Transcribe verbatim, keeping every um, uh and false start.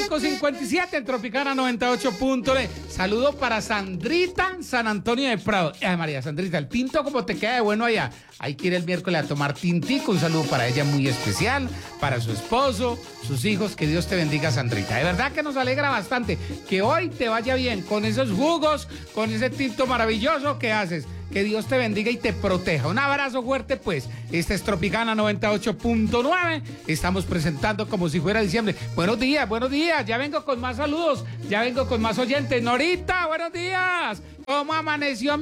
cinco cincuenta y siete en Tropicana noventa y ocho punto net. Saludo para Sandrita, San Antonio de Prado. Ay, María Sandrita, el tinto como te queda de bueno allá. Hay que ir el miércoles a tomar tintico. Un saludo para ella muy especial, para su esposo, sus hijos. Que Dios te bendiga, Sandrita. De verdad que nos alegra bastante que hoy te vaya bien con esos jugos, con ese tinto maravilloso que haces. Que Dios te bendiga y te proteja. Un abrazo fuerte, pues. Esta es Tropicana noventa y ocho punto nueve. Estamos presentando como si fuera diciembre. Buenos días, buenos días. Ya vengo con más saludos. Ya vengo con más oyentes. Norita, buenos días. ¿Cómo amaneció?